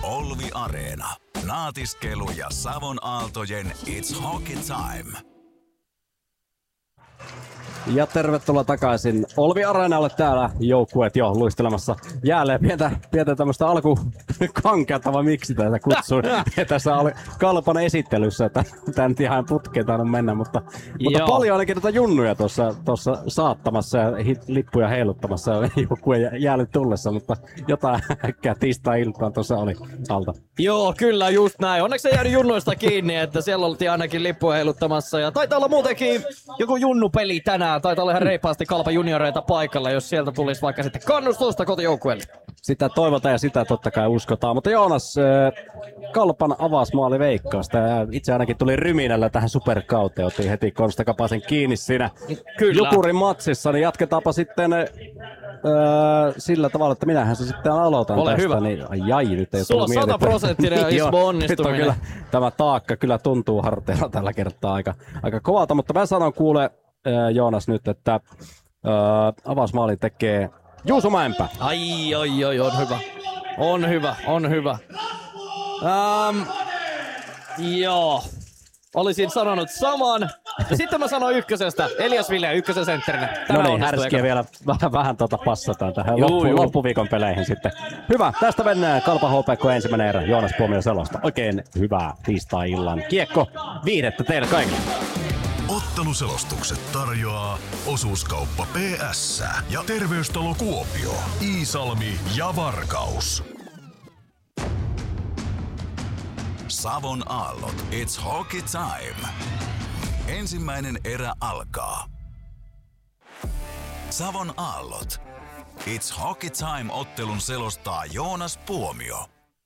Olvi Areena. Naatiskelu ja Savon Aaltojen It's Hockey Time. Ja tervetuloa takaisin Olvi Areenalle, täällä joukkueet jo luistelemassa jälleen pientä tämmöstä alkukankeata, vai miksi tätä kutsuin. Tässä oli Kalpan esittelyssä, että tää nyt ihan putkeen tainnut mennä, mutta paljon ainakin tätä junnuja tuossa saattamassa ja lippuja heiluttamassa joukkueen jäälle tullessa, mutta jotain äkkää tiistai-iltaan tuossa oli alta. Joo, kyllä just näin. Onneksi ei jäänyt junnuista kiinni, että siellä oltiin ainakin lippuja heiluttamassa ja taitaa olla muutenkin joku junnupeli tänään. Taitaa olla ihan reippaasti Kalpan junioreita paikalla, jos sieltä tulisi vaikka sitten kannustusta kotijoukkueelle. Sitä toivotaan ja sitä totta kai uskotaan. Mutta Joonas, Kalpan avausmaali Veikkausta. Itse ainakin tuli ryminällä tähän superkauteen. Otin heti Konsta Kapasen kiinni siinä Jukurin matsissa. Niin jatketaanpa sitten sillä tavalla, että minähän se sitten aloitan Ole tästä. hyvä. Niin, nyt ei sulla tullut 100% Ismo onnistuminen. Kyllä, tämä taakka kyllä tuntuu harteilla tällä kertaa aika kovalta. Mutta mä sanon kuule, Joonas nyt, että avausmaali tekee Juuso Mäenpää. Ai, on hyvä. Joo, olisin sanonut saman. Ja sitten mä sanoin ykkösestä, Elias Ville ykkösen sentterinä. No niin, härskiä vielä vähän passataan tähän loppuviikon peleihin sitten. Hyvä, tästä mennään Kalpa HPK ensimmäinen erä, Joonas Puomio selosta. Oikein hyvää tiistai-illan kiekko viihdettä teille kaikille. Otteluselostukset tarjoaa Osuuskauppa PS ja Terveystalo Kuopio, Iisalmi ja Varkaus. Savon Aallot It's Hockey Time. Ensimmäinen erä alkaa. Savon Aallot It's Hockey Time -ottelun selostaa Joonas Puomio.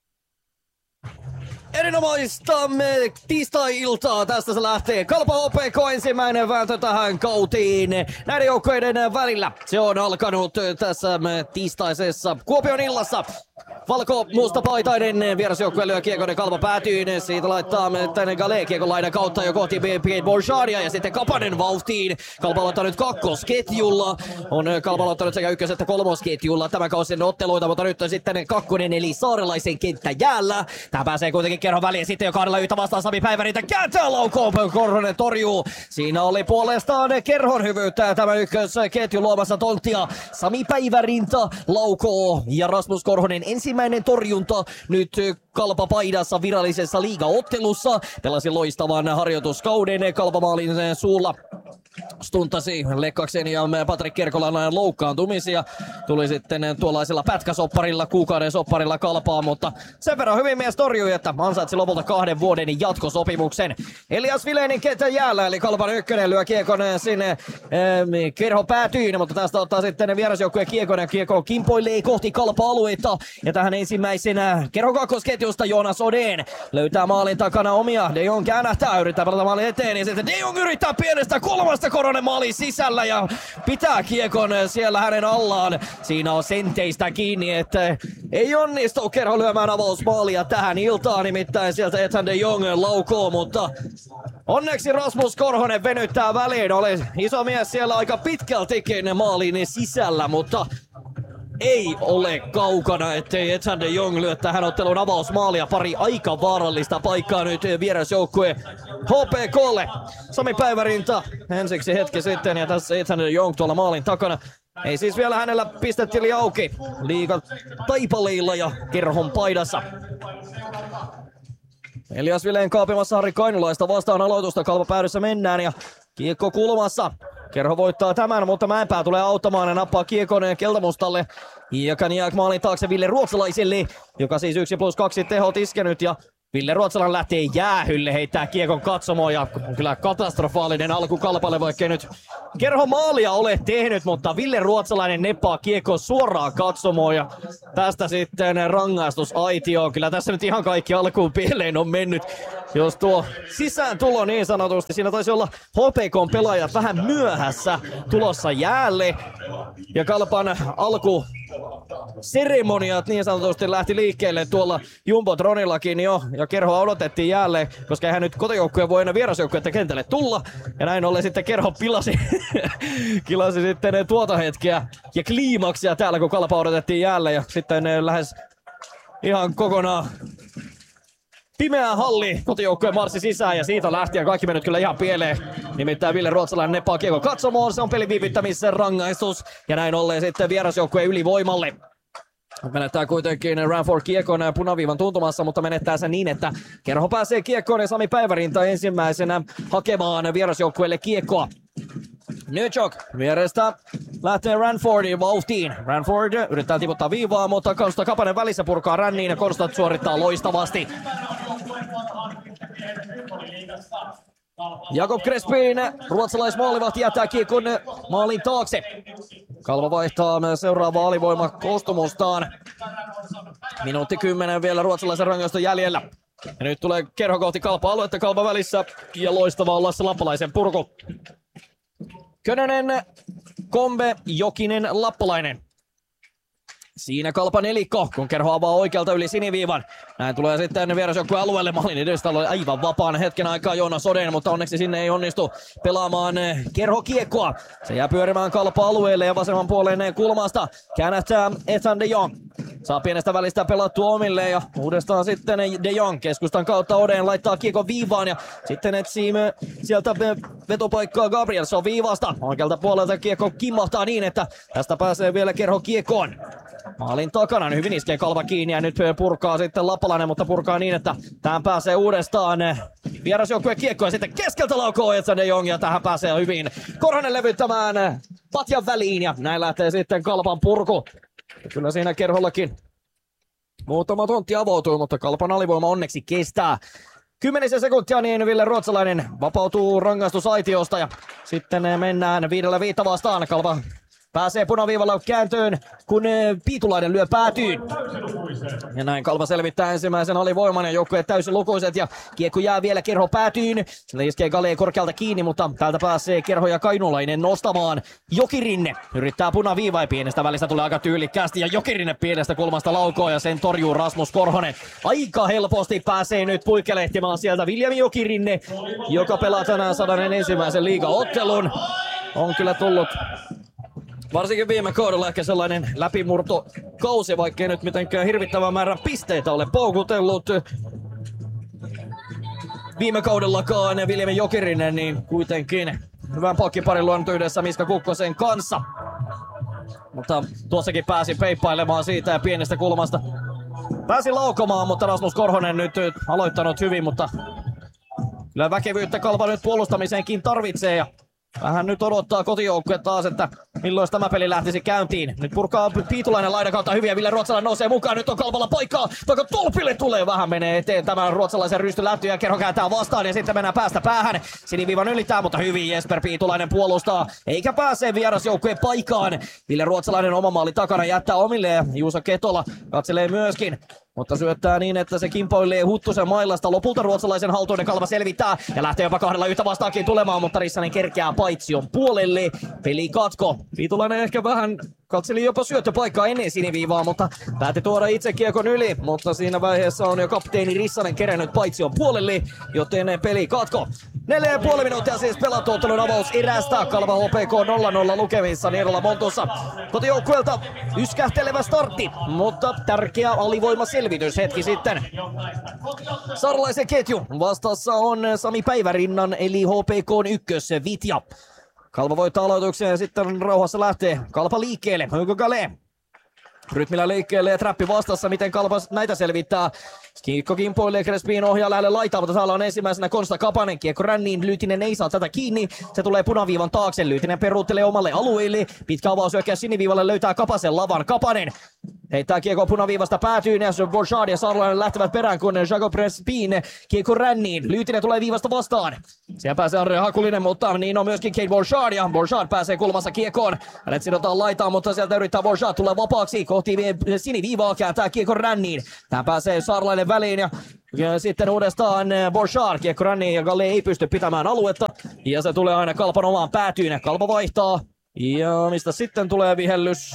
Erinomaista tiistai-iltaa. Tästä se lähtee. Kalpa HPK ensimmäinen vääntö tähän kautiin näiden joukkoiden välillä. Se on alkanut tässä tiistaisessa Kuopion illassa. Valko-musta paitainen vierasjoukkue lyö kiekon, Kalpa päätyy. Siitä laittaa tänne Gale kiekon laidan kautta jo kohti Pierre Borchardia ja sitten Kapanen vauhtiin. Kalpa aloittaa nyt kakkosketjulla. On Kalpa aloittanut sekä ykkös- että kolmosketjulla tämän kausin otteluita, mutta nyt on sitten kakkonen eli Saarelaisen kenttä jäällä. Tää pääsee kuitenkin kerran väliin sitten jo kahdella yhtä vastaan Sami Päivärintä kääntää laukoon. Korhonen torjuu. Siinä oli puolestaan Kerhon hyvyyttä tämä ykkösketju luomassa tonttia. Sami Päivärinta laukoo ja Rasmus Korhonen ensimmäinen torjunta nyt Kalpa paidassa virallisessa liigaottelussa. Pelasi loistavan harjoituskauden Kalpamaalin suulla. Stuntasi Lekkaksen ja Patrik Kerkolan loukkaantumisia. Tuli sitten tuollaisella pätkäsopparilla, kuukauden sopparilla Kalpaa, mutta sen verran hyvin mies torjui, että ansaitsi lopulta 2 vuoden jatkosopimuksen. Elias Vilenin kenttä jäällä, eli Kalpan ykkönen lyö kiekon sinne Kerho päätyyn, mutta tästä ottaa sitten vierasjoukkueen kiekon ja kiekko kimpoilee kohti Kalpa-alueita. Ja tähän ensimmäisenä Kerho kakkosketjusta Jonas Odén löytää maalin takana omia. De Jong käännähtää, yrittää pelata maalin eteen ja sitten De Jong yrittää pienestä kolmasta Korhonen maalin sisällä ja pitää kiekon siellä hänen allaan. Siinä on senteistä kiinni, että ei onnistu Kerho lyömään avausmaalia tähän iltaan, nimittäin sieltä Ethan De Jong laukoo, mutta onneksi Rasmus Korhonen venyttää väliin. Oli iso mies siellä aika pitkältikin maalin sisällä, mutta ei ole kaukana, ettei Ethan De Jong lyö tähän ottelun avausmaalia. Pari aika vaarallista paikkaa nyt vierasjoukkue HPKlle. Sami Päivärinta ensiksi hetki sitten ja tässä Ethan De Jong tuolla maalin takana. Ei siis vielä hänellä pistetili auki. Liiga taipaleilla ja Kerhon paidassa. Elias Vileen kaapimassa Harri Kainulaista vastaan aloitusta. Kalpa päädyssä mennään ja kiekko kulmassa. Kerho voittaa tämän, mutta Mäenpää tulee auttamaan ja nappaa kiekon keltamustalle. Ja Kaniak maalin taakse Ville Ruotsalaiselle, joka siis 1+2 tehot iskenyt ja Ville Ruotsalainen lähtee jäähylle, heittää kiekon katsomoon ja kyllä katastrofaalinen alku Kalpalle, vaikkei nyt Kerho maalia ole tehnyt, mutta Ville Ruotsalainen neppaa kiekon suoraan katsomoon ja tästä sitten rangaistusaitioon. Kyllä tässä nyt ihan kaikki alkuun pieleen on mennyt, jos tuo sisään tulo niin sanotusti. Siinä taisi olla HPK:n pelaajat vähän myöhässä tulossa jäälle ja Kalpan alku seremoniat niin sanotusti lähti liikkeelle tuolla Jumbotronillakin jo, ja Kerhoa odotettiin jälleen, koska eihän nyt kotijoukkuja voi enää vierasjoukkuetta kentälle tulla, ja näin ollen sitten Kerho kilasi sitten tuota hetkeä ja kliimaksia täällä, kun Kalpa odotettiin jälleen, ja sitten lähes ihan kokonaan pimeä halli, kotijoukkojen marssi sisään ja siitä lähtien kaikki mennyt kyllä ihan pieleen. Nimittäin Ville Ruotsalainen nepaa kiekko katsomoon, se on pelin viivyttämisen rangaistus ja näin ollen sitten vierasjoukkueen ylivoimalle. Menettää kuitenkin Ranford kiekon punaviivan tuntumassa, mutta menettää se niin, että Kerho pääsee kiekkoon ja Sami Päivärinta ensimmäisenä hakemaan vierasjoukkueelle kiekkoa. Newchok vierestä lähtee Ranfordin vauhtiin. Ranford yrittää tiputtaa viivaa, mutta Konsta Kapanen välissä purkaa ränniin ja Konstat suorittaa loistavasti. Jakob Crespin, ruotsalaismaalivahti, jättää kiekon maalin taakse. Kalvo vaihtaa seuraavaa alivoima koostumustaan. Minuutti 10 vielä ruotsalaisen rangaiston jäljellä. Ja nyt tulee Kerho kohti Kalpa-aluetta, Kalpa välissä ja loistava on Lasse Lappalaisen purku. Könönen, Kombe, Jokinen, Lappalainen. Siinä Kalpa nelikko, kun Kerho avaa oikealta yli siniviivan. Näin tulee sitten vierasjoukkueen alueelle. Maalin edestä oli aivan vapaan hetken aikaa Joonas Oden, mutta onneksi sinne ei onnistu pelaamaan Kerho kiekkoa. Se jää pyörimään Kalpa-alueelle ja vasemman puoleen kulmasta käännähtää Ethan de Jong. Saa pienestä välistä pelattua omille ja uudestaan sitten de Jong keskustan kautta Oden laittaa kiekon viivaan ja sitten etsii sieltä vetopaikkaa Gabrielsson viivasta. Oikealta puolelta kiekko kimmahtaa niin, että tästä pääsee vielä Kerho kiekkoon. Maalin takana hyvin iskee Kalpa kiinni ja nyt purkaa sitten Lappalainen, mutta purkaa niin, että tähän pääsee uudestaan vierasjoukkueen kiekko ja sitten keskeltä laukoo Ethan de Jong ja tähän pääsee hyvin Korhonen levyttämään patjan väliin ja näin lähtee sitten Kalpan purku. Ja kyllä siinä Kerhollakin muutama tontti avautuu, mutta Kalpan alivoima onneksi kestää. 10 sekuntia niin Ville Ruotsalainen vapautuu rangaistusaitiosta ja sitten mennään 5-5 vastaan. Kalpa pääsee punaviivalla kääntöön, kun Piitulainen lyö päätyyn. Ja näin Kalpa selvittää ensimmäisen alivoiman ja joukkueet täysin lukuiset ja kiekko jää vielä Kerho päätyyn. Sillä iskee Galee korkealta kiinni, mutta täältä pääsee Kerho ja Kainulainen nostamaan. Jokirinne yrittää punaviivaa ja pienestä välistä tulee aika tyylikkäästi ja Jokirinne pienestä kulmasta laukoo ja sen torjuu Rasmus Korhonen. Aika helposti pääsee nyt puikkelehtimaan sieltä William Jokirinne, joka pelaa tänään 101. liigaottelun. On kyllä tullut varsinkin viime kaudella ehkä sellainen läpimurtokausi, vaikkei nyt mitenkään hirvittävän määrän pisteitä ole poukutellut. Viime kaudellakaan Viljelmi Jokirinen, niin kuitenkin hyvän pakkiparin luonut yhdessä Miska Kukkosen kanssa. Mutta tuossakin pääsi peippailemaan siitä ja pienestä kulmasta pääsi laukomaan, mutta Rasmus Korhonen nyt aloittanut hyvin, mutta kyllä väkevyyttä Kalpa nyt puolustamiseenkin tarvitsee ja vähän nyt odottaa kotijoukkue taas, että milloin tämä peli lähtisi käyntiin. Nyt purkaa Piitulainen laidan kautta hyviä, Ville Ruotsalainen nousee mukaan, nyt on Kalpalla paikkaa, vaikka Tolpille tulee vähän menee eteen tämän ruotsalaisen rysty lähtö ja Kerho kääntää vastaan ja sitten mennään päästä päähän. Siniviivan ylittää, mutta hyvin Jesper Piitulainen puolustaa, eikä pääse vierasjoukkueen paikkaan. Ville Ruotsalainen oma maali takana jättää omille ja Juuso Ketola katselee myöskin. Mutta syöttää niin, että se kimpoilee Huttusen mailasta. Lopulta ruotsalaisen haltuinen Kalpa selvittää ja lähtee jopa 2 vastaakin tulemaan, mutta Rissanen kerkeää paitsion puolelle. Peli katko. Piitulainen ehkä vähän katseli jopa syöttöpaikkaa ennen siniviivaa, mutta päätti tuoda itse kiekon yli. Mutta siinä vaiheessa on jo kapteeni Rissanen kerännyt paitsion puolelle, joten peli katko. 4,5 minuuttia siis pelattu ottelun avauserästä. Kalpa HPK 0-0 lukemissa Niedola Montussa. Kotijoukkueelta yskähtelevä startti, mutta tärkeä alivoimaselvitys hetki sitten. Sarlaisen ketju vastassa on Sami Päivärinnan eli HPK:n ykkösvitja. Kalpa voittaa aloituksen ja sitten rauhassa lähtee Kalpa liikkeelle. Hugo Galé rytmillä liikkeelle ja trappi vastassa, miten Kalpa näitä selvittää. Kiekko kimpoilee Crespin ohjaa lähelle laitaa, mutta täällä on ensimmäisenä Konsta Kapanen. Kiekko ränniin, Lyytinen ei saa tätä kiinni. Se tulee punaviivan taakse, Lyytinen peruuttelee omalle alueelle. Pitkä avaus hyökkäys siniviivalle, löytää Kapasen lavan. Kapanen heittää kiekko punaviivasta päätyyn ja Borchard ja Sarlainen lähtevät perään, kun Jacob Crespin kiekko ränniin. Lyytinen tulee viivasta vastaan. Siellä pääsee Andre Hakulinen, mutta niin on myöskin Kate Borchard ja Borchard pääsee kulmassa kiekkoon. Hänet sidotaan laitaan, mutta sieltä yrittää Borchard tulla vapaaksi kohti siniviivaa, kääntää kiekko ränniin. Tähän pääsee Sarlainen väliin ja sitten uudestaan Borchard kiekko ränniin ja Galé ei pysty pitämään aluetta. Ja se tulee aina Kalpan omaan päätyyn. Kalpa vaihtaa. Ja mistä sitten tulee vihellys?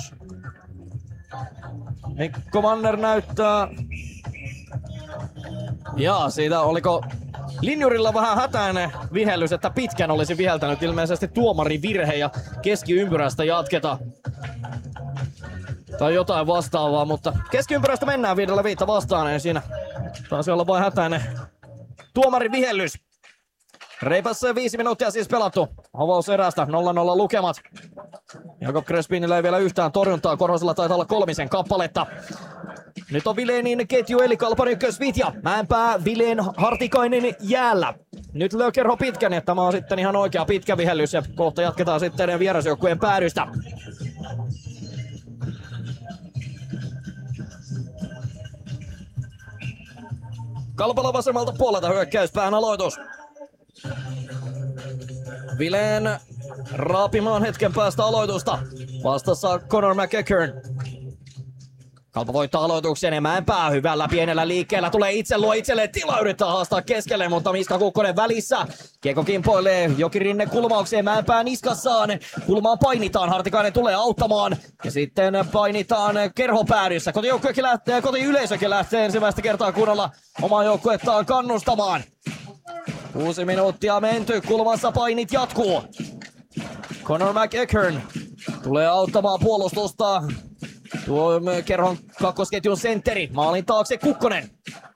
Mikko Manner näyttää. Ja siitä oliko linjurilla vähän hätäinen vihellys, että pitkän olisi viheltänyt ilmeisesti tuomari virhe ja keskiympyrästä jatketa. tai jotain vastaavaa, mutta keskiympyrästä mennään 5-5 vastaan, ja siinä taisi olla vain hätäinen tuomarin vihellys. Reipas 5 minuuttia siis pelattu. Avauserästä 0-0 lukemat. Jakob Crespinillä ei vielä yhtään torjuntaa. Korhosella taitaa olla 3 kappaletta. Nyt on Vilenin ketju eli Kalpan ykkösvitja. Mäenpää, Vilen, Hartikainen jäällä. Nyt löy Kerho pitkän, että tämä on sitten ihan oikea pitkä vihellys. Ja kohta jatketaan sitten vierasjoukkueen päädystä. Kalpala vasemmalta puolelta hyökkäyspään aloitus. Vilen raapimaan hetken päästä aloitusta. Vastassa Conor McEachern. Kalpa voittaa aloituksen ja Mäenpää hyvällä pienellä liikkeellä. Tulee luo itselleen tilaa, yrittää haastaa keskelle, mutta Miska Kukkonen välissä. Kiekko kimpoilee Jokirinne kulmaukseen, Mäenpää niskassaan. Kulmaan painitaan, Hartikainen tulee auttamaan. Ja sitten painitaan Kerho päädyssä. Kotiyleisökin lähtee ensimmäistä kertaa kunnolla omaa joukkuettaan kannustamaan. 6 minuuttia menty, kulmassa painit jatkuu. Conor McEachern tulee auttamaan puolustusta. Tuo Kerhon kakkosketjun sentteri, maalin taakse Kukkonen.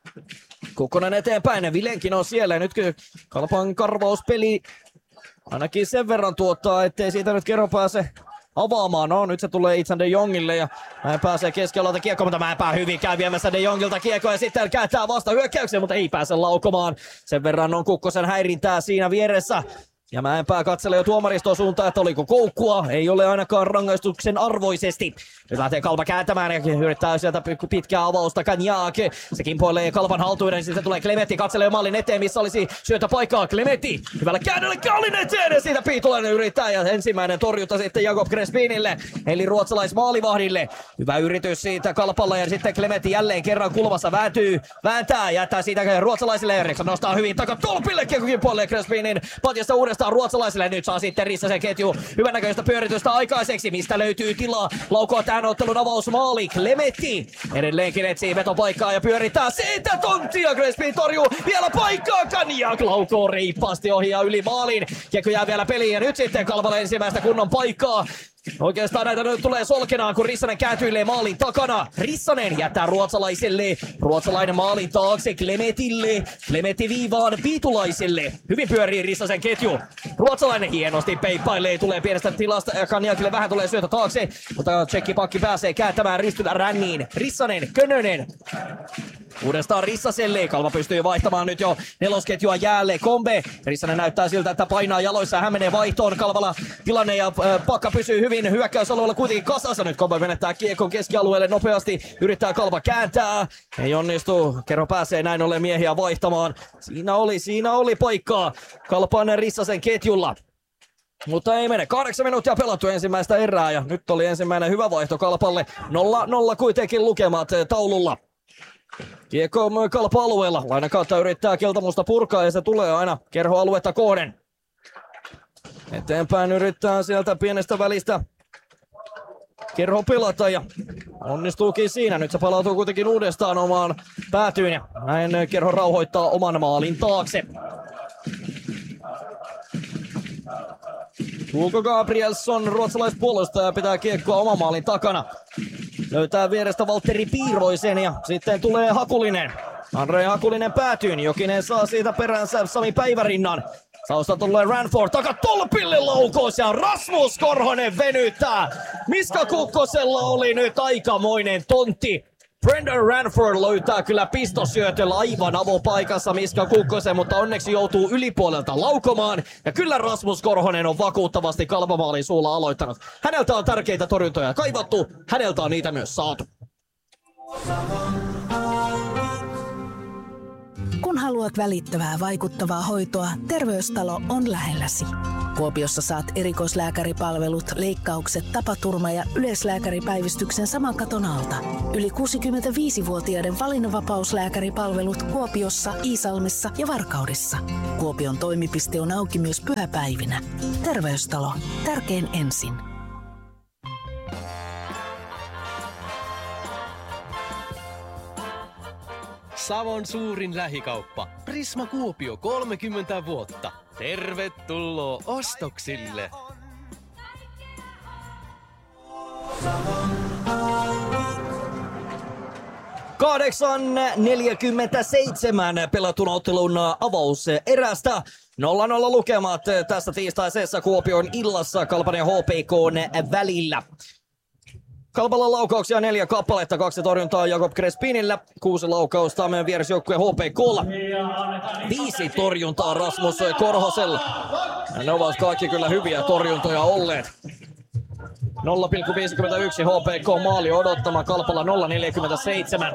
Kukkonen eteenpäin, Vilenkin on siellä ja nyt Kalpan karvauspeli ainakin sen verran tuottaa, ettei siitä nyt Kerho pääse avaamaan. No nyt se tulee itse De Jongille ja hän pääsee keskialalta kiekko, mutta Mäenpää hyvin käy viemässä De Jongilta kiekkoa ja sitten kääntää vasta hyökkäykseen, mutta ei pääse laukomaan. Sen verran on Kukkosen häirintää siinä vieressä. Ja Mäenpää katselee jo tuomariston suuntaan, että oliko koukkua. Ei ole ainakaan rangaistuksen arvoisesti. Nyt lähtee Kalpa kääntämään ja yrittää sieltä pitkää avausta. Kanjak. Se kimpoilee Kalpan haltuuden. Sitten tulee Klemetti, katselee maalin eteen, missä olisi syötöpaikkaa. Klemetti hyvällä käännöllä maalin eteen ja siitä Piitulainen yrittää. Ja ensimmäinen torjunta sitten Jakob Crespinille, eli ruotsalaismaalivahdille. Hyvä yritys siitä Kalpalla ja sitten Klemetti jälleen kerran kulmassa vääntää. Jättää siitä ruotsalaisille. Eriksson nostaa hyvin takatolpille. Kiekko kimpoilee Crespinin patjasta uudestaan ruotsalaisille. Nyt saa sitten Rissasen ketju hyvännäköistä pyöritystä aikaiseksi. Mistä löytyy tilaa laukoa tähän ottelun avausmaali. Klemetti edelleenkin etsii vetopaikkaa ja pyörittää siitä tonttia. Crespin torjuu vielä paikkaa. Kanjak laukoo reippaasti ohi ja yli maalin. Kiekko jää vielä peliin ja nyt sitten Kalpalle ensimmäistä kunnon paikkaa. Oikeastaan näitä nyt tulee solkenaan, kun Rissanen kääntyilee maalin takana. Rissanen jättää ruotsalaiselle. Ruotsalainen maalin taakse Klemetille. Klemetti viivaan Piitulaiselle. Hyvin pyörii Rissasen ketju. Ruotsalainen hienosti peippailee. Tulee pienestä tilasta ja Kanjakille vähän tulee syötä taakse. Mutta tsekkipakki pääsee kääntämään ristyllä ränniin. Rissanen, Könönen. Uudestaan Rissaselle. Kalpa pystyy vaihtamaan nyt jo nelosketjua jäälle. Kombe. Rissanen näyttää siltä, että painaa jaloissa. Hän menee vaihtoon. Kalvalla tilanne ja pakka pysyy hyvin hyökkäysalueella kuitenkin kasassa. Nyt Kombe menettää kiekon keskialueelle nopeasti. Yrittää Kalpa kääntää. Ei onnistu. Kerro pääsee näin ollen miehiä vaihtamaan. Siinä oli paikkaa Kalpan Rissasen ketjulla. Mutta ei mene. 8 minuuttia pelattu ensimmäistä erää ja nyt oli ensimmäinen hyvä vaihto Kalpalle. 0-0 kuitenkin lukemat taululla. Kiekko Kalpa-alueella. Lainan kautta yrittää Keltamusta purkaa ja se tulee aina Kerho-aluetta kohden. Eteenpäin yrittää sieltä pienestä välistä Kerho pelata ja onnistuukin siinä. Nyt se palautuu kuitenkin uudestaan omaan päätyyn ja näin Kerho rauhoittaa oman maalin taakse. Hugo Gabrielsson, ruotsalaispuolustaja, pitää kiekkoa oman maalin takana. Löytää vierestä Valtteri Piiroisen ja sitten tulee Hakulinen. Andre Hakulinen päätyyn. Jokinen saa siitä peränsä Sami Päivärinnan. Sausta tulee Ranford takatolpille laukaus ja Rasmus Korhonen venyttää. Miska Kukkosella oli nyt aikamoinen tontti. Brendan Ranford löytää kyllä pistosyötöllä aivan avopaikassa Miska Kukkosen, mutta onneksi joutuu ylipuolelta laukomaan. Ja kyllä Rasmus Korhonen on vakuuttavasti Kalpamaalin suulla aloittanut. Häneltä on tärkeitä torjuntoja kaivattu, häneltä on niitä myös saatu. Kun haluat välittävää, vaikuttavaa hoitoa, Terveystalo on lähelläsi. Kuopiossa saat erikoislääkäripalvelut, leikkaukset, tapaturma- ja yleislääkäripäivystyksen saman katon alta. Yli 65-vuotiaiden valinnanvapauslääkäripalvelut Kuopiossa, Iisalmessa ja Varkaudessa. Kuopion toimipiste on auki myös pyhäpäivinä. Terveystalo. Tärkein ensin. Savon suurin lähikauppa. Prisma Kuopio 30 vuotta. Tervetuloa ostoksille! 8.47 pelatun ottelun avauserästä. 0-0 lukemat tässä tiistaisessa Kuopion illassa Kalpan ja HPK:n välillä. Kalpalla laukauksia 4 kappaletta, 2 torjuntaa Jakob Crespinillä, 6 laukausta meidän vierasjoukkue HPK:lla. 5 torjuntaa Rasmus Korhosella. Ja ne ovat kaikki kyllä hyviä torjuntoja olleet. 0,51 HPK maali odottama, Kalpalla 0,47.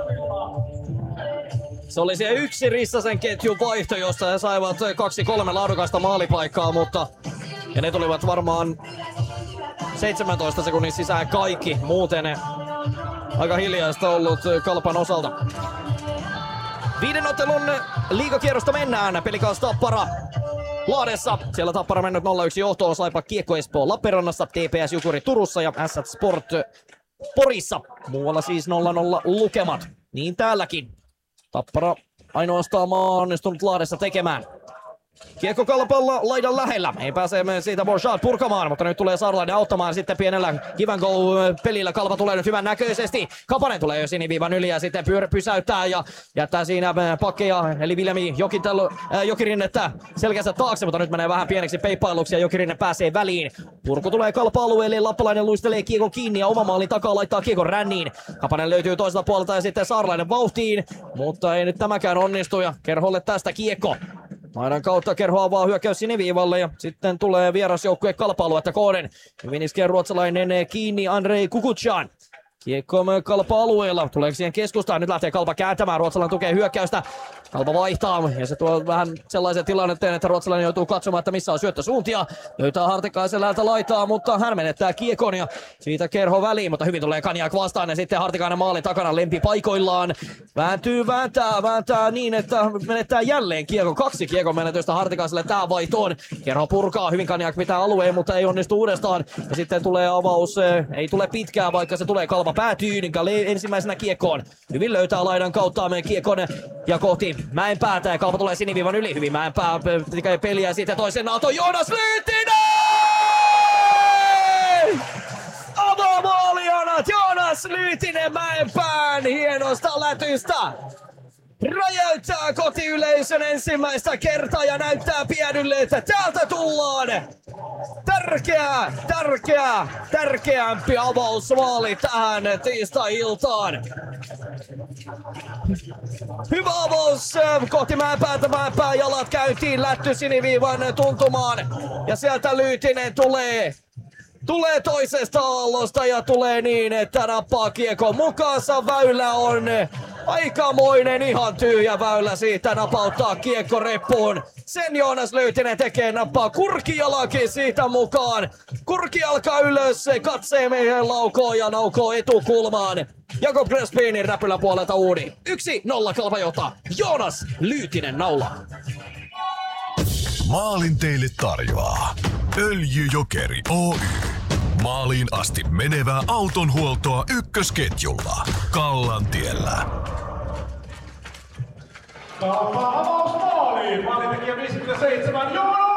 Se oli se yksi Rissasen ketjun vaihto, josta he saivat 2-3 laadukasta maalipaikkaa, mutta ja ne tulivat varmaan 17 sekunnin sisään kaikki. Muuten aika hiljaista ollut Kalpan osalta. 5. ottelun liigakierrosta mennään. Pelikas Tappara Lahdessa. Siellä Tappara mennyt 0-1 johtoon. Saipa Kiekko Espoo Lappeenrannassa, TPS Jukuri Turussa ja Ässät Sport Porissa. Muualla siis 0-0 lukemat. Niin täälläkin. Tappara ainoastaan onnistunut Lahdessa tekemään. Kiekko Kalpalla laidan lähellä. Ei pääse siitä Borchardt purkamaan, mutta nyt tulee Saarlainen auttamaan sitten pienellä give and go pelillä. Kalpa tulee nyt hyvän näköisesti. Kapanen tulee jo siniviivan yli ja sitten pysäyttää ja jättää siinä pakkeja. Eli Viljami Jokirinnettä selkänsä taakse, mutta nyt menee vähän pieneksi peippailuksi ja Jokirinne pääsee väliin. Purku tulee Kalpa-alueelle, Lappalainen luistelee kiekon kiinni ja oma maalin takaa laittaa kiekon ränniin. Kapanen löytyy toiselta puolelta ja sitten Saarlainen vauhtiin, mutta ei nyt tämäkään onnistu ja Kerholle tästä kiekko. Laidan kautta Kerho avaa hyökkäys siniviivalle ja sitten tulee vierasjoukkue Kalpa-aluetta kohden. Hyvin iskee ruotsalainen kiinni Andrei Kukutsjan. Kiekko Kalpa-alueella. Tuleeko siihen keskustaan? Nyt lähtee Kalpa kääntämään. Ruotsalainen tukee hyökkäystä. Kalpa vaihtaa ja se tuo vähän sellaisen tilanteen, että ruotsalainen joutuu katsomaan, että missä on syöttösuuntia. Löytää Hartikaisen läältä laitaa, mutta hän menettää kiekon ja siitä Kerho väliin, mutta hyvin tulee Kaniak vastaan ja sitten Hartikainen maalin takana lempi paikoillaan. Vääntää niin, että menettää jälleen kiekon. 2 kiekon menetystä Hartikaiselle tähän vaihtoon. Kerho purkaa, hyvin Kaniak pitää alueen, mutta ei onnistu uudestaan. Ja sitten tulee avaus, ei tule pitkään, vaikka se tulee. Kalpa päätyy, niin ensimmäisenä kiekkoon. Hyvin löytää laidan kautta meidän kiekon ja kohti Mäenpäätä ja Kalpa tulee siniviivan yli. Hyvin Mäenpää tekee peliä ja sitten toisen Aato Joonas Lyytinen! Avomaalionat Joonas Lyytinen Mäenpään hienosta lätystä. Räjäyttää kotiyleisön ensimmäistä kertaa ja näyttää Piedylle, että täältä tullaan. Tärkeämpi avausmaali tähän tiistai-iltaan. Hyvä avaus kohti Mäenpäätä, Mäenpää jalat käyntiin, lätty siniviivan tuntumaan. Ja sieltä Lyytinen tulee toisesta aallosta ja tulee niin, että nappaa kiekon mukaansa. Väylä on aikamoinen, ihan tyhjä väylä siitä napauttaa kiekko reppuun. Sen Joonas Lyytinen tekee, nappaa kurkijalakin siitä mukaan. Kurkijalka ylös, katsee meidän laukoo ja naukoo etukulmaan. Jakob Crespinin räpylä puolelta Uudi. 1-0 Kalpa johtaa. Joonas Lyytinen naulaa. Maalin teille tarjoaa Öljyjokeri Oy. Maaliin asti menevää autonhuoltoa ykkösketjulla Kallantiellä. Kalpa avaus maaliin. Maalintekijä 57. Joo!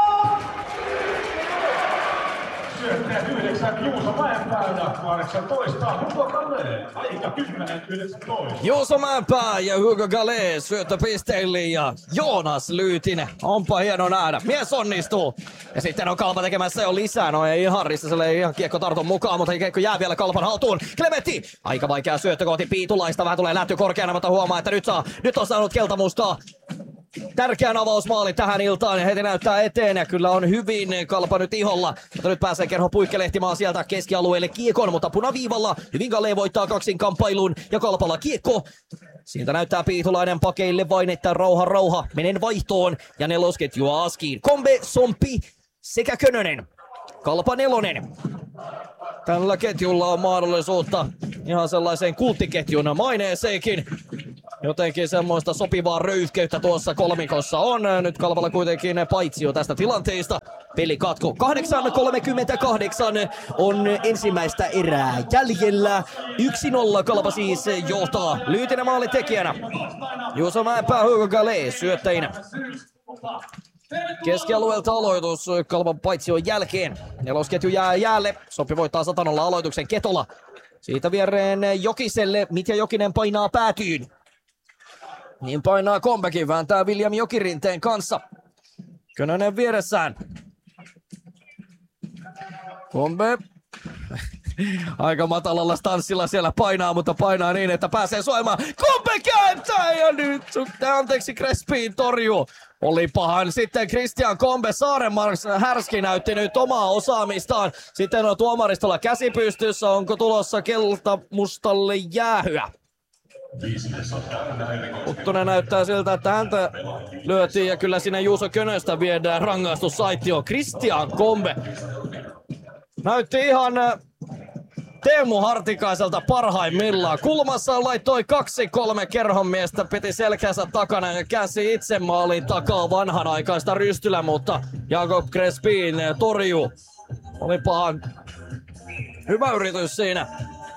Syöttäjä 9. Juuso Mäenpää 18. Hugo Galé. Aika 10-19. Juuso Mäenpää ja Hugo Galé syöttöpisteille ja Joonas Lyytinen. Onpa hieno nähdä. Mies onnistuu. Ja sitten on Kalpa tekemässä jo lisää. No ei ihan Rissaselle ei ihan kiekko tartu mukaan, mutta kiekko jää vielä Kalpan haltuun. Klemetti! Aika vaikea syöttö kohti Piitulaista. Vähän tulee lätty korkeana, mutta huomaa, että nyt on saanut keltamustaa. Tärkeän avausmaali tähän iltaan ja heti näyttää eteen ja kyllä on hyvin Kalpa nyt iholla. Mutta nyt pääsee Kerho puikkelehtimaan sieltä keskialueelle kiekon, mutta punaviivalla hyvin Galé voittaa kaksinkamppailun ja Kalpalla kiekko. Siitä näyttää Piitulainen pakeille vain, että rauha. Menen vaihtoon ja nelosketju askiin. Kombe, Sompi sekä Könönen. Kalpa 4. Tällä ketjulla on mahdollisuutta ihan sellaiseen kulttiketjun maineeseenkin. Jotenkin semmoista sopivaa röyhkeyttä tuossa kolmikossa on. Nyt Kalpalla kuitenkin paitsio tästä tilanteesta. Peli katko 8.38 on ensimmäistä erää jäljellä. 1-0 Kalpa siis johtaa. Lyytinen maalitekijänä. Juuso Mäenpää, Hugo Galé syöttäjinä. Keskialueelta aloitus Kalpan paitsion jälkeen. Nelosketju jää jäälle. Sopi voittaa 100 aloituksen. Ketola Siitä viereen Jokiselle. Mitja Jokinen painaa päätyyn. Niin painaa Kombekin. Vääntää William Jokirinteen kanssa. Könönen vieressään. Kombe. Aika matalalla stanssilla siellä painaa, mutta painaa niin, että pääsee soimaan. Kombe kääntää ja nyt Crespin torjuu. Olipahan sitten Christian Kombe. Saarenmarks Härski näytti nyt omaa osaamistaan. Sitten on tuomaristolla käsi pystyssä. Onko tulossa keltamustalle jäähyä? Uttunen näyttää siltä, että häntä lyötiin ja kyllä sinne Juuso Könöstä viedään rangaistussaitioon. Christian Kombe näytti ihan Teemu Hartikaiselta parhaimmillaan. Kulmassa laittoi 2-3 kerhonmiestä, piti selkänsä takana ja käsi itse maaliin takaa vanhanaikaista rystylä, mutta Jakob Crespin torjuu. Olipahan hyvä yritys siinä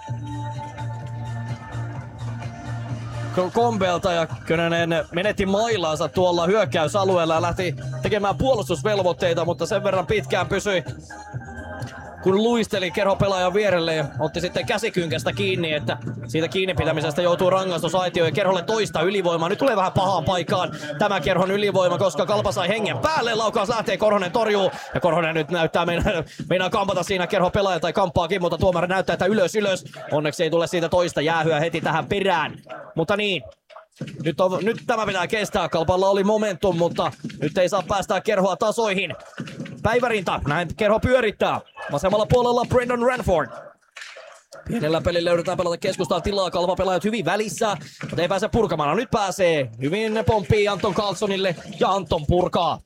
Kombelta ja Könönen menetti mailaansa tuolla hyökkäysalueella ja lähti tekemään puolustusvelvoitteita, mutta sen verran pitkään pysyi, kun luisteli kerhopelaajan vierelle ja otti sitten käsikynkästä kiinni, että siitä kiinni pitämisestä joutuu rangaistusaitioon ja Kerholle toista ylivoimaa. Nyt tulee vähän pahaan paikkaan tämä Kerhon ylivoima, koska Kalpa sai hengen päälle. Laukaus lähtee, Korhonen torjuu ja Korhonen nyt näyttää meinaa kampata siinä Kerhopelaaja tai kamppaakin, mutta tuomari näyttää, että ylös. Onneksi ei tule siitä toista jäähyä heti tähän perään, mutta niin. Nyt tämä pitää kestää. Kalpalla oli momentum, mutta nyt ei saa päästää Kerhoa tasoihin. Päivärinta, näin Kerho pyörittää. Vasemmalla puolella Brendan Ranford. Pienellä pelillä yritetään pelata keskustaan tilaa. Kalpa pelaajat hyvin välissä, mutta ei pääse purkamaan. No, nyt pääsee. Hyvin pomppii Anton Carlsonille ja Anton purkaa.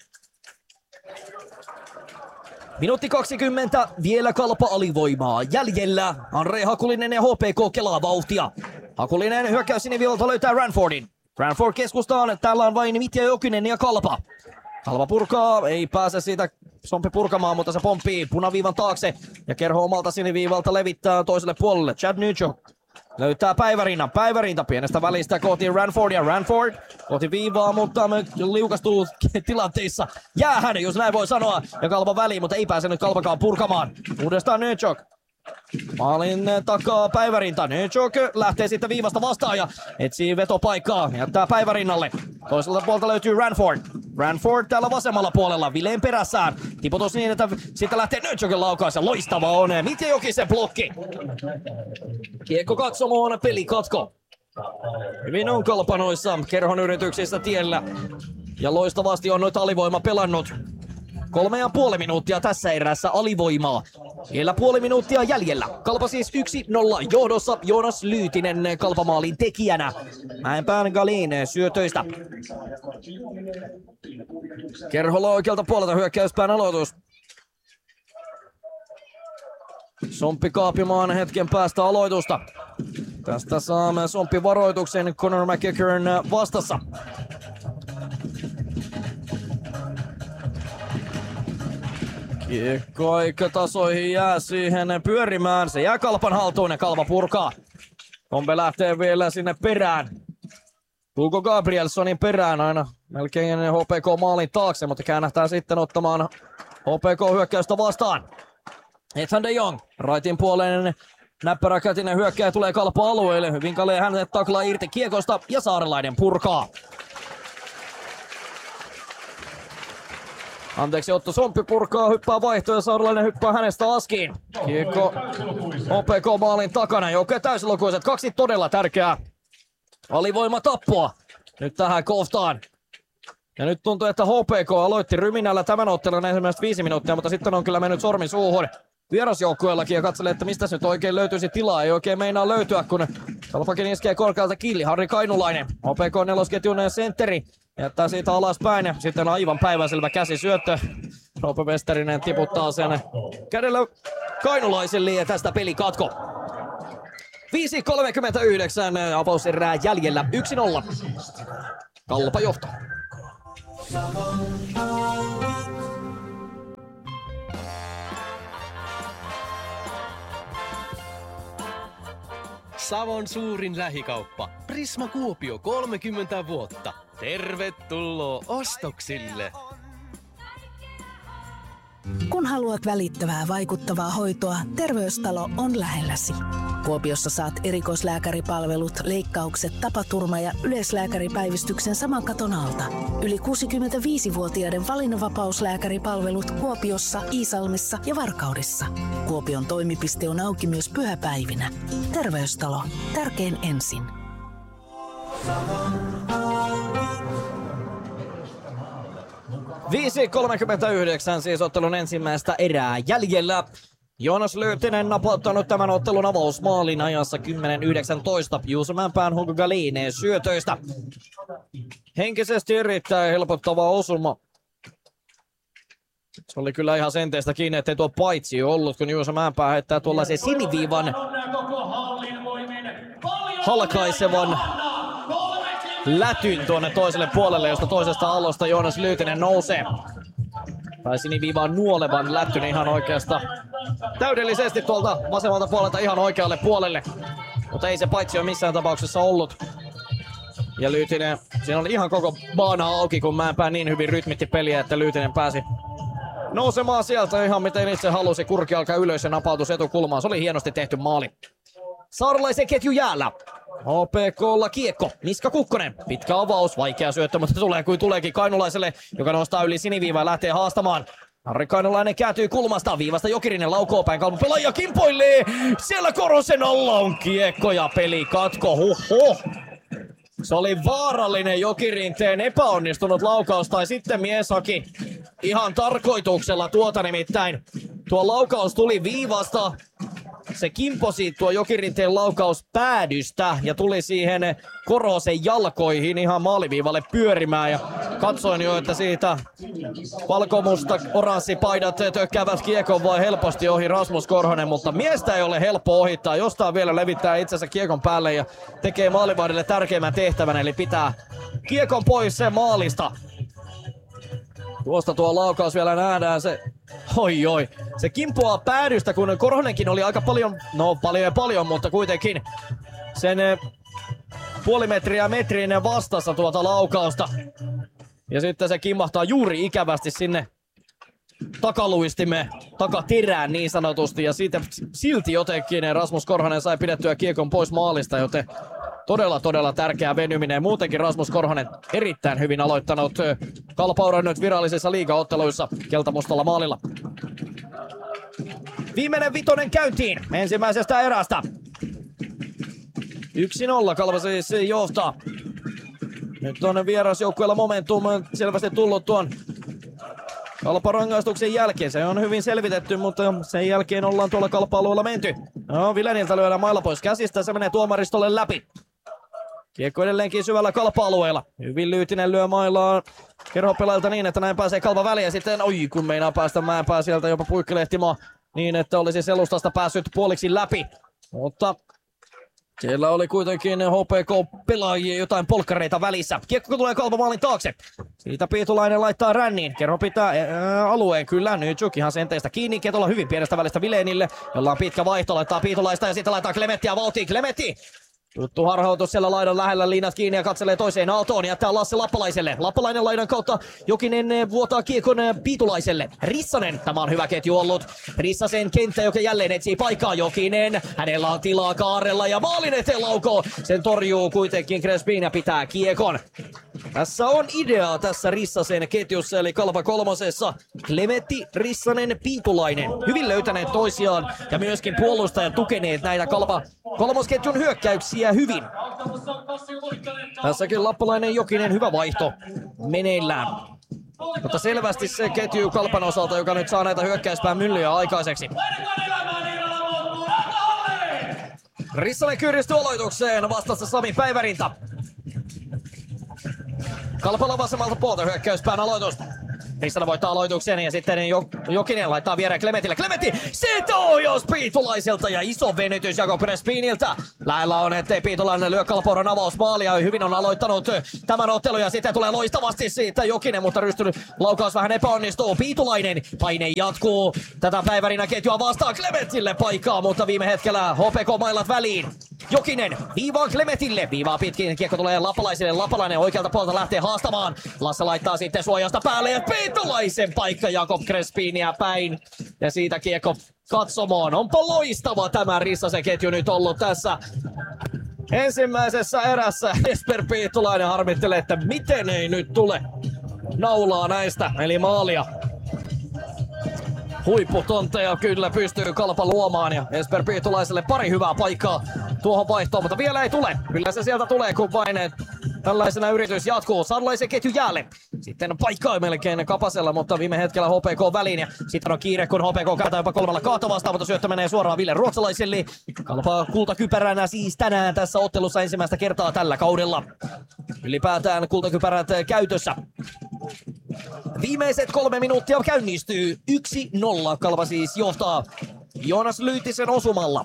Minuutti 20, vielä Kalpa alivoimaa. Jäljellä Andre Hakulinen ja HPK kelaa vauhtia. Hakulinen hyökkäys siniviivalta löytää Ranfordin. Ranford keskustaan, täällä on vain Mitja Jokinen ja Kalpa. Kalpa purkaa, ei pääse siitä Sompi purkamaan, mutta se pomppii punaviivan taakse. Ja Kerho omalta siniviivalta levittää toiselle puolelle. Chad Newchok löytää Päivärinta pienestä välistä kohti Ranfordia. Ranford kohti viivaa, mutta liukastuu tilanteissa jäähän, jos näin voi sanoa. Ja Kalpa väliin, mutta ei pääse nyt Kalpakaan purkamaan. Uudestaan Newchok. Maalin takaa Päivärinta. Newchok lähtee sitten viivasta vastaan ja etsii vetopaikkaa. Jättää Päivärinnalle. Toiselta puolta löytyy Ranford. Ranford täällä vasemmalla puolella. Vileen perässään. Tiputus niin, että sitten lähtee Newchokin laukaus. Ja loistava on Mitja Jokisen blokki. Kiekko katsomoon, pelikatko. Hyvin on Kalpa noissa Kerhon yrityksissä tiellä. Ja loistavasti on noita alivoima pelannut. 3,5 minuuttia tässä erässä alivoimaa. Vielä puoli minuuttia jäljellä. Kalpa siis 1-0 johdossa. Joonas Lyytinen Kalpamaalin tekijänä. Mäenpään Galin syötöistä. Kerholla oikealta puolelta hyökkäyspään aloitus. Somppi kaapimaan hetken päästä aloitusta. Tästä saamme Somppi varoituksen Conor McEachern vastassa. Kiekko tasoihin jää siihen pyörimään. Se jää Kalpan haltuun ja Kalpa purkaa. Kombe lähtee vielä sinne perään. Hugo Gabrielsonin perään aina melkein HPK maalin taakse, mutta käännähtää sitten ottamaan HPK hyökkäystä vastaan. Ethan de Jong, raitin puoleen näppäräkätinen hyökkäjä tulee Kalpa alueelle. Hyvin kalee hänet taklaa irti kiekosta ja Saarelainen purkaa. Anteeksi, Otto Somppi purkaa, hyppää vaihtoa ja Saarelainen hyppää hänestä askiin. Kiekko HPK maalin takana, joukkoja täysilukuiset. 2 todella tärkeää alivoima tappoa nyt tähän kohtaan. Ja nyt tuntuu, että HPK aloitti ryminällä tämän ottelun ensimmäistä 5 minuuttia, mutta sitten on kyllä mennyt sormi suuhun vierasjoukkueellakin ja katselee, että mistä nyt oikein löytyisi tilaa. Ei oikein meinaa löytyä, kun Kalpakin iskee korkealta kiinni. Harri Kainulainen, HPK nelosketjun sentteri, jättää siitä alaspäin ja sitten aivan päiväselvä käsisyöttö. Roope Westerinen tiputtaa sen kädellä Kainulaiselle ja tästä peli katko. 5.39 avauserää jäljellä 1-0. Kalpa johtaa. Savon suurin lähikauppa. Prisma Kuopio 30 vuotta. Tervetuloa ostoksille! Kun haluat välittävää, vaikuttavaa hoitoa, Terveystalo on lähelläsi. Kuopiossa saat erikoislääkäripalvelut, leikkaukset, tapaturma- ja yleislääkäripäivystyksen saman katon alta. Yli 65-vuotiaiden valinnanvapauslääkäripalvelut Kuopiossa, Iisalmessa ja Varkaudessa. Kuopion toimipiste on auki myös pyhäpäivinä. Terveystalo. Tärkein ensin. 5.39 siis ottelun ensimmäistä erää jäljellä. Joonas Lyytinen napauttanut tämän ottelun avausmaalin ajassa 10.19 Juuso Mäenpään Hugo Galineen syötöistä. Henkisesti erittäin helpottava osuma. Se oli kyllä ihan senteistä kiinni, ettei tuo paitsi ollut, kun Juuso Mäenpää heittää tuollaisen siniviivan halkaisevan lätyn tuonne toiselle puolelle, josta toisesta allosta Joonas Lyytinen nousee. Tai siniviivaan nuolevan lätyn ihan oikeastaan täydellisesti tuolta vasemmalta puolelta ihan oikealle puolelle. Mutta ei se paitsi ole missään tapauksessa ollut. Ja Lyytinen, siinä oli ihan koko baana auki, kun Mäenpää niin hyvin rytmitti peliä, että Lyytinen pääsi nousemaan sieltä ihan miten itse halusi. Kurki alkaa ylös ja napautus etukulmaan. Se oli hienosti tehty maali. Saarelaisen ketju jäällä. HPK:lla kiekko. Miska Kukkonen. Pitkä avaus. Vaikea syöttö, mutta tulee kuin tuleekin Kainulaiselle, joka nostaa yli siniviivaa ja lähtee haastamaan. Harri Kainulainen kääntyy kulmasta. Viivasta Jokirinen laukoo päin. Kalvon pelaaja kimpoilee. Siellä Korosen alla on kiekko ja peli katko. Huhhuh. Se oli vaarallinen Jokirinteen epäonnistunut laukaus, tai sitten mies haki ihan tarkoituksella tuota, nimittäin tuo laukaus tuli viivasta. Se kimposi tuo Jokirinteen laukaus päädystä ja tuli siihen Korosen jalkoihin ihan maaliviivalle pyörimään. Ja katsoin jo, että siitä valkomusta oranssipaidat tökkäävät kiekon vai helposti ohi Rasmus Korhonen, mutta miestä ei ole helppo ohittaa. Jostain vielä levittää itsensä kiekon päälle ja tekee maalivahdille tärkeimmän tehtävän, eli pitää kiekon pois sen maalista. Tuosta tuo laukaus vielä nähdään, se kimpoaa päädystä, kun Korhonenkin oli aika paljon, mutta kuitenkin sen puoli metriä metrinen vastassa tuota laukausta. Ja sitten se kimmahtaa juuri ikävästi sinne takaluistimme takaterään niin sanotusti, ja siitä silti jotenkin Rasmus Korhonen sai pidettyä kiekon pois maalista, joten todella tärkeä venyminen. Muutenkin Rasmus Korhonen erittäin hyvin aloittanut Kalpauran nyt virallisissa liigaotteluissa keltamustalla maalilla. Viimeinen vitonen käyntiin ensimmäisestä erästä. 1-0 Kalpa siis johtaa. Nyt on vierasjoukkueella momentum selvästi tullut tuon Kalpa-rangaistuksen jälkeen. Se on hyvin selvitetty, mutta sen jälkeen ollaan tuolla Kalpa-alueella menty. No, Vileniltä lyödään mailla pois käsistä, se menee tuomaristolle läpi. Kiekko edelleenkin syvällä Kalpa-alueella. Hyvin Lyytinen lyö maillaan kerhopelailta niin, että näin pääsee Kalpa väliin. Ja sitten, kun meinaa päästä Mäenpää sieltä jopa puikkelehtimaan niin, että olisi selustasta päässyt puoliksi läpi. Mutta siellä oli kuitenkin HPK-pelaajia jotain polkkareita välissä. Kiekko tulee Kalpa maalin taakse. Siitä Piitulainen laittaa ränniin. Kerro pitää alueen kyllä. Nyt ihan senteistä kiinni. Ketola hyvin pienestä välistä Vilenille, jolla on pitkä vaihto. Laittaa Piitulaista ja sitten laittaa Klemettiä vauhtiin. Klemetti! Tuttu harhautus siellä laidan lähellä, liinat kiinni ja katselee toiseen aaltoon. Jättää Lasse Lappalaiselle. Lappalainen laidan kautta Jokinen vuotaa kiekon Piitulaiselle. Rissanen, tämä on hyvä ketju ollut. Rissasen kenttä, joka jälleen etsii paikkaa. Jokinen, hänellä on tilaa kaarella ja maalin eteen laukoo. Sen torjuu kuitenkin Crespin ja pitää kiekon. Tässä on idea tässä Rissasen ketjussa, eli Kalpa kolmosessa. Klemetti, Rissanen, Piitulainen. Hyvin löytäneet toisiaan ja myöskin puolustajat tukeneet näitä Kalpa kolmosketjun hyökkäyksiä hyvin. Tässäkin Lappalainen Jokinen hyvä vaihto meneillään. Mutta selvästi se ketju Kalpan osalta, joka nyt saa näitä hyökkäyspään myllyjä aikaiseksi. Rissanen kyyristyy aloitukseen, vastassa Sami Päivärinta. Kalpalla vasemmalta puolta hyökkäyspään aloitus. Rissanen voittaa aloituksen ja sitten Jokinen laittaa viereen Klemetille. Klemetti! Se ohjaus Piitulaiselta ja iso venytys Jakob Crespiniltä. Lähellä on, ettei Piitulainen lyö Kalpauran avausmaalia. Hyvin on aloittanut tämän ottelun ja sitten tulee loistavasti siitä Jokinen, mutta rystynyt laukaus vähän epäonnistuu. Piitulainen paine jatkuu. Tätä Päivärinä ketjua vastaan Klemetille paikkaa, mutta viime hetkellä HPK mailat väliin. Jokinen viivaa Klemetille. Viivaa pitkin. Kiekko tulee Lappalaiselle. Lappalainen oikealta puolta lähtee haastamaan. Lasse laittaa sitten suojasta päälle ja Piitulaisen paikka Jakob Crespinia päin. Ja siitä kiekko katsomoon. Onpa loistava tämä Rissasen ketju nyt ollut tässä ensimmäisessä erässä. Jesper Piitulainen harmittelee, että miten ei nyt tule naulaa näistä, eli maalia. Huipputonteja kyllä pystyy Kalpa luomaan ja Jesper Piitulaiselle pari hyvää paikkaa tuohon vaihtoon, mutta vielä ei tule. Kyllä se sieltä tulee, kun vain tällaisena yritys jatkuu. Sarlaisen ketju jäälle. Sitten paikkaa melkein Kapasella, mutta viime hetkellä HPK väliin ja sitten on kiire, kun HPK kääntää jopa 3-2 vastaan, mutta syöttö menee suoraan Ville Ruotsalaiselle. Kalpa kultakypäränä siis tänään tässä ottelussa ensimmäistä kertaa tällä kaudella. Ylipäätään kultakypärät käytössä. Viimeiset 3 minuuttia käynnistyy. 1-0. Kalpa siis johtaa Joonas Lyytisen osumalla.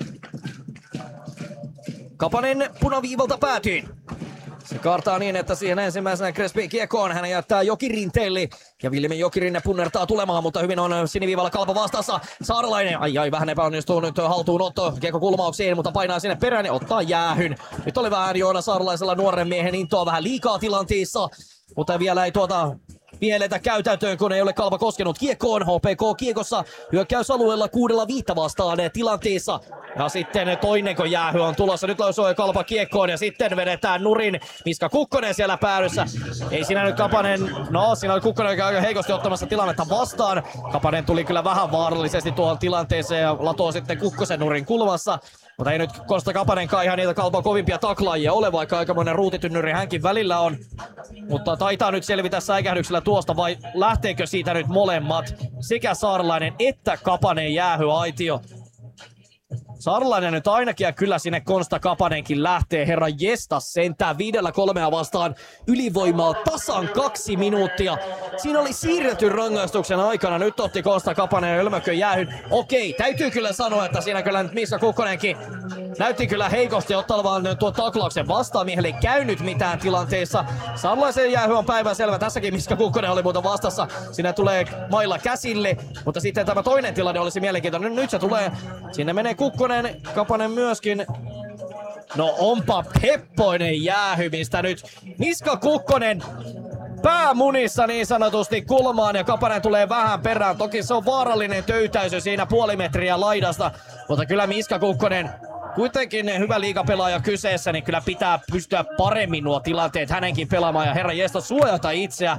Kapanen punaviivalta päätyyn. Se kaartaa niin, että siihen ensimmäisenä Crespi kiekkoon. Hän jättää Jokirinteelle. Ja Vilmi Jokirinne punnertaa tulemaan, mutta hyvin on siniviivalla Kalpa vastassa. Saarelainen, ai vähän epäonnistuu nyt haltuunotto kiekko kulmauksiin, mutta painaa sinne perään ja ottaa jäähyn. Nyt oli vähän Joona Saarelaisella nuoren miehen intoa vähän liikaa tilanteissa, mutta vielä ei vieletä käytäntöön, kun ei ole Kalpa koskenut kiekkoon. HPK kiekossa hyökkäysalueella 6-5 vastaan tilanteessa. Ja sitten toinen, kun jäähy on tulossa. Nyt lausui Kalpa kiekkoon ja sitten vedetään nurin. Miska Kukkonen siellä päädyssä. Ei siinä nyt Kapanen, siinä oli Kukkonen aika heikosti ottamassa tilannetta vastaan. Kapanen tuli kyllä vähän vaarallisesti tuohon tilanteeseen ja latoo sitten Kukkosen nurin kulmassa. Mutta ei nyt Kosta Kapanenkaan ihan niitä Kalpan kovimpia taklaajia ole, vaikka aikamoinen ruutitynnyri hänkin välillä on. Mutta taitaa nyt selvitä säikähdyksellä tuosta, vai lähteekö siitä nyt molemmat? Sekä Saarlainen että Kapanen jäähyaitio. Saarlainen nyt ainakin ja kyllä sinne Konsta Kapanenkin lähtee. Herra jestas sentään 5-3 vastaan ylivoimaa tasan 2 minuuttia. Siinä oli siirretty rangaistuksen aikana. Nyt otti Konsta Kapanen ja Ölmökön jäähyn. Okei, täytyy kyllä sanoa, että siinä kyllä nyt Miska Kukkonenkin näytti kyllä heikosti ottavan tuon taklauksen vastaan. Miehelle ei käynyt mitään tilanteessa. Saarlaisen jäähy on päivänselvä. Tässäkin Miska Kukkonen oli muuta vastassa. Siinä tulee mailla käsille. Mutta sitten tämä toinen tilanne olisi mielenkiintoinen. Nyt se tulee. Sinne menee Kukkonen. Kapanen myöskin. No onpa heppoinen jäähy, mistä nyt Miska Kukkonen päämunissa niin sanotusti kulmaan ja Kapanen tulee vähän perään. Toki se on vaarallinen töytäisy siinä puoli metriä laidasta, mutta kyllä Miska Kukkonen kuitenkin hyvä liigapelaaja kyseessä, niin kyllä pitää pystyä paremmin nuo tilanteet hänenkin pelaamaan ja herra jesta suojata itseä.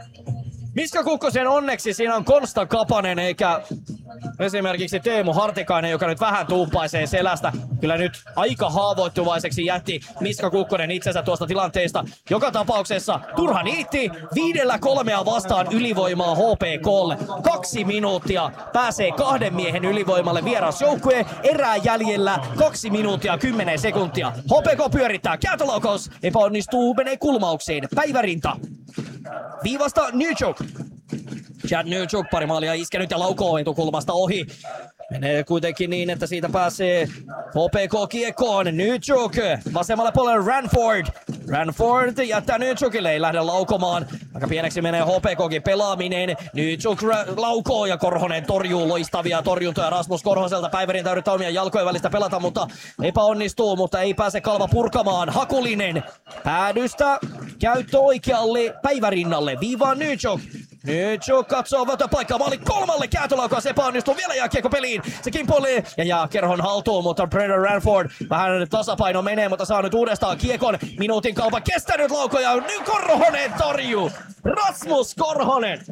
Miska Kukkosen onneksi siinä on Konsta Kapanen eikä esimerkiksi Teemu Hartikainen, joka nyt vähän tuumpaisee selästä. Kyllä nyt aika haavoittuvaiseksi jätti Miska Kukkonen itsensä tuosta tilanteesta. Joka tapauksessa turha niitti 5-3 vastaan ylivoimaa HPKlle. 2 minuuttia pääsee 2 miehen ylivoimalle vierasjoukkue. Erää jäljellä 2 minuuttia 10 sekuntia. HPK pyörittää kääntölaukaus. Epäonnistuu, menee kulmaukseen. Päivärinta. Viivasta Newchuk. Chad Newchuk pari maalia iskenyt ja laukoo etukulmasta ohi. Menee kuitenkin niin, että siitä pääsee HPK kiekkoon. Newchuk vasemmalle puolelle Ranford. Ranford jättää Newchukille, ei lähde laukomaan. Aika pieneksi menee HPK:kin pelaaminen. Newchuk laukoo ja Korhonen torjuu loistavia torjuntoja Rasmus Korhoselta. Päivärintä yrittää omia jalkojen välistä pelata, mutta epäonnistuu, mutta ei pääse Kalpa purkamaan. Hakulinen päädystä käyttö oikealle Päivärinnalle. Viivaan Newchuk. Newchuk katsoo paikkaa maali 3. kääntölaukaus epäonnistuu. Vielä jää kiekko peliin. Se kimpoilee ja jää Kerhon haltuun, mutta Brendan Ranford vähän tasapaino menee, mutta saa nyt uudestaan kiekon. Minuutin Kalpa kestänyt laukoja. Nyt Korhonen torjuu. Rasmus Korhonen.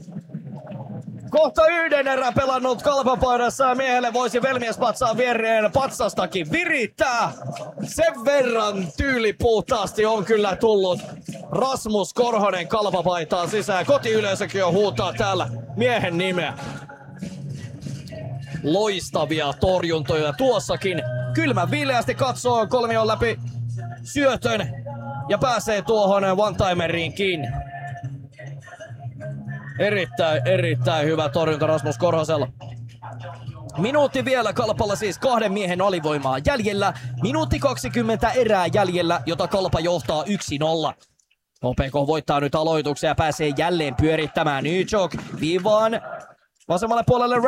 Kohta 1 erän pelannut Kalpan paidassa ja miehelle voisi velmiespatsaan viereen patsastakin virittää. Sen verran tyylipuhtaasti on kyllä tullut Rasmus Korhonen Kalpan paitaan sisään. Kotiyleisökin jo huutaa täällä miehen nimeä. Loistavia torjuntoja tuossakin. Kylmä viileästi katsoo kolmion läpi syötön ja pääsee tuohon one-timeriin kiinni. Erittäin hyvä torjunta Rasmus Korhosella. Minuutti vielä Kalpalla siis 2 miehen alivoimaa jäljellä. Minuutti 20 erää jäljellä, jota Kalpa johtaa 1-0. HPK voittaa nyt aloituksen ja pääsee jälleen pyörittämään. Newchuk viivaan vasemmalle puolelle